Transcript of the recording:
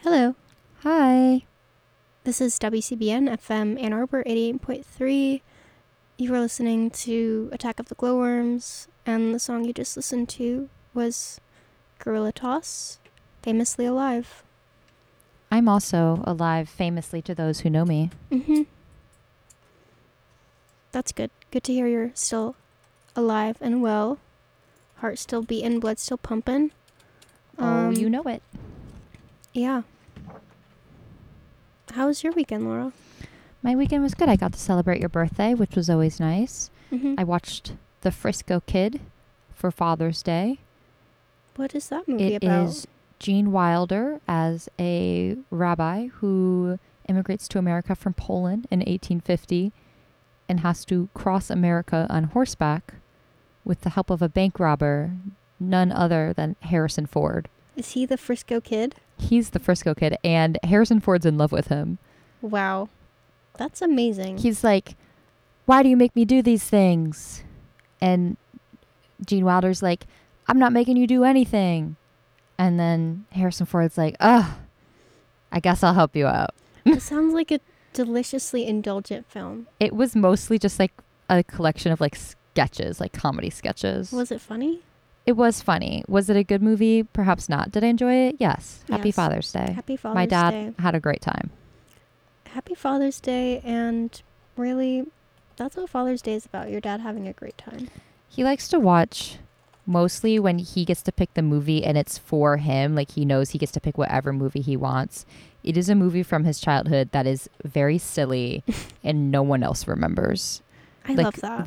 Hello, Hi. this is WCBN FM Ann Arbor 88.3. You were listening to Attack of the Glowworms, and the song you just listened to was Gorilla Toss, Famously Alive. I'm also alive, famously to those who know me. Mm-hmm. That's good. Good to hear you're still alive and well. Heart still beating, blood still pumping. You know it. Yeah. How was your weekend, Laura? My weekend was good. I got to celebrate your birthday, which was always nice. Mm-hmm. I watched The Frisco Kid for Father's Day. What is that movie It about? is Gene Wilder as a rabbi who immigrates to America from Poland in 1850 and has to cross America on horseback with the help of a bank robber, none other than Harrison Ford. Is he the Frisco Kid? He's the Frisco Kid, and Harrison Ford's in love with him. Wow. That's amazing. He's like, why do you make me do these things? And Gene Wilder's like, I'm not making you do anything. And then Harrison Ford's like, I guess I'll help you out. It sounds like a deliciously indulgent film. It was mostly just like a collection of like sketches, like comedy sketches. Was it funny? It was funny. Was it a good movie? Perhaps not. Did I enjoy it? Yes. Happy Yes. Father's Day. Happy Father's My dad Day. had a great time. Happy Father's Day, and really, that's what Father's Day is about. Your dad having a great time. He likes to watch mostly when he gets to pick the movie and it's for him. Like he knows he gets to pick whatever movie he wants. It is a movie from his childhood that is very silly and no one else remembers. I Like, love that.